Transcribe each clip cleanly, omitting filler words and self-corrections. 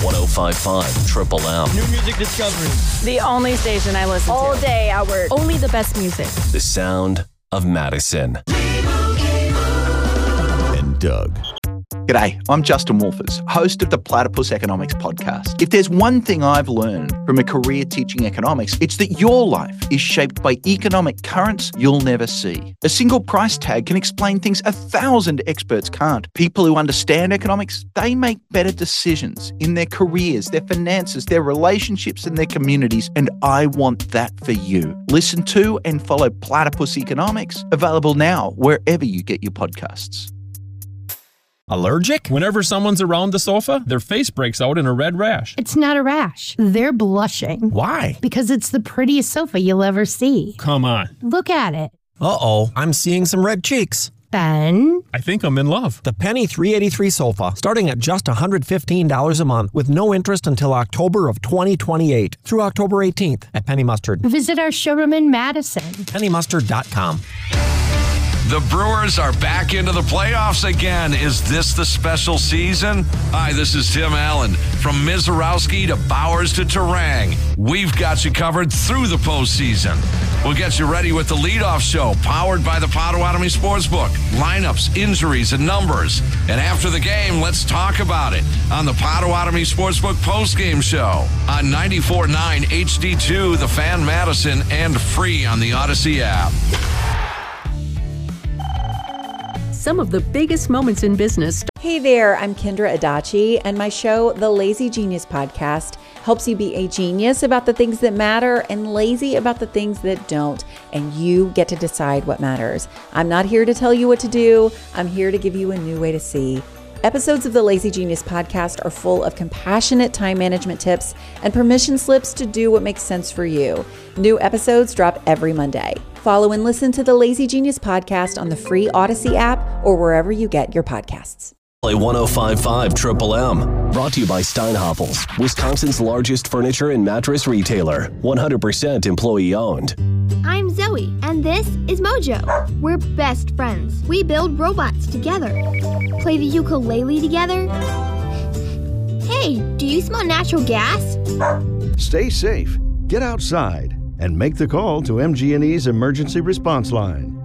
105.5 Triple M. New music discovery. The only station I listen to. All day I work. Only the best music. The sound of Madison. And Doug. G'day, I'm Justin Wolfers, host of the Platypus Economics podcast. If there's one thing I've learned from a career teaching economics, it's that your life is shaped by economic currents you'll never see. A single price tag can explain things 1,000 experts can't. People who understand economics, they make better decisions in their careers, their finances, their relationships, and their communities, and I want that for you. Listen to and follow Platypus Economics, available now wherever you get your podcasts. Allergic? Whenever someone's around the sofa, their face breaks out in a red rash. It's not a rash. They're blushing. Why? Because it's the prettiest sofa you'll ever see. Come on. Look at it. Uh-oh, I'm seeing some red cheeks. Ben? I think I'm in love. The Penny 383 sofa, starting at just $115 a month with no interest until October of 2028 through October 18th at Penny Mustard. Visit our showroom in Madison. PennyMustard.com. The Brewers are back into the playoffs again. Is this the special season? Hi, this is Tim Allen. From Mizorowski to Bowers to Terang, we've got you covered through the postseason. We'll get you ready with the leadoff show, powered by the Potawatomi Sportsbook. Lineups, injuries, and numbers. And after the game, let's talk about it on the Potawatomi Sportsbook postgame show on 94.9 HD2, The Fan Madison, and free on the Odyssey app. Some of the biggest moments in business. Hey there, I'm Kendra Adachi, and my show, The Lazy Genius Podcast, helps you be a genius about the things that matter and lazy about the things that don't, and you get to decide what matters. I'm not here to tell you what to do. I'm here to give you a new way to see. Episodes of the Lazy Genius Podcast are full of compassionate time management tips and permission slips to do what makes sense for you. New episodes drop every Monday. Follow and listen to the Lazy Genius Podcast on the free Odyssey app or wherever you get your podcasts. 105.5 Triple M. Brought to you by Steinhoffels, Wisconsin's largest furniture and mattress retailer. 100% employee owned. I'm Zoe, and this is Mojo. We're best friends. We build robots together, play the ukulele together. Hey, do you smell natural gas? Stay safe, get outside, and make the call to MG&E's emergency response line,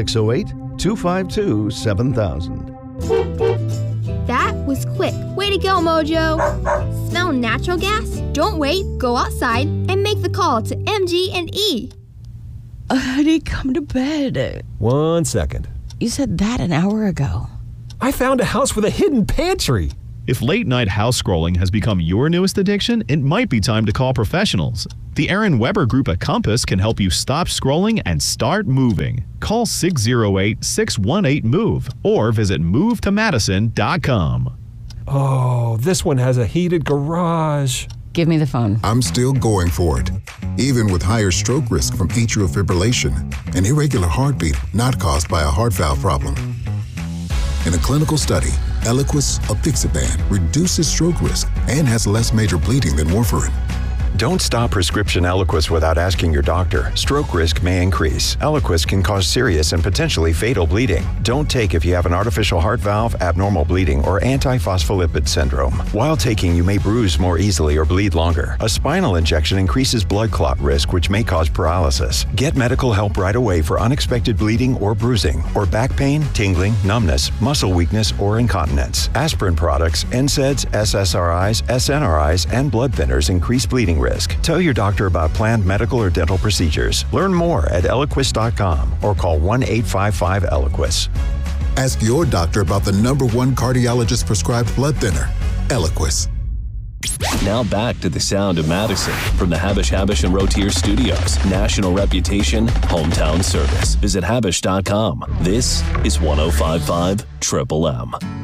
608-252-7000. That was quick. Way to go, Mojo. Smell natural gas? Don't wait. Go outside and make the call to MG&E. Honey, come to bed. 1 second. You said that an hour ago. I found a house with a hidden pantry. If late-night house scrolling has become your newest addiction, it might be time to call professionals. The Aaron Weber Group at Compass can help you stop scrolling and start moving. Call 608-618-MOVE or visit movetomadison.com. Oh, this one has a heated garage. Give me the phone. I'm still going for it. Even with higher stroke risk from atrial fibrillation, an irregular heartbeat not caused by a heart valve problem. In a clinical study, Eliquis apixaban reduces stroke risk and has less major bleeding than warfarin. Don't stop prescription Eliquis without asking your doctor. Stroke risk may increase. Eliquis can cause serious and potentially fatal bleeding. Don't take if you have an artificial heart valve, abnormal bleeding, or antiphospholipid syndrome. While taking, you may bruise more easily or bleed longer. A spinal injection increases blood clot risk, which may cause paralysis. Get medical help right away for unexpected bleeding or bruising, or back pain, tingling, numbness, muscle weakness, or incontinence. Aspirin products, NSAIDs, SSRIs, SNRIs, and blood thinners increase bleeding risk. Tell your doctor about planned medical or dental procedures. Learn more at Eliquis.com or call 1-855-ELIQUIS. Ask your doctor about the #1 cardiologist prescribed blood thinner, Eliquis. Now back to the sound of Madison from the Habush and Rotier Studios. National reputation, hometown service. Visit Habush.com. This is 105.5 Triple M.